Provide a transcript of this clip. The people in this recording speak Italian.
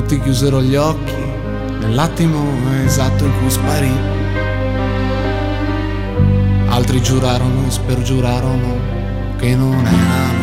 Tutti chiusero gli occhi nell'attimo esatto in cui sparì. Altri giurarono e spergiurarono che non era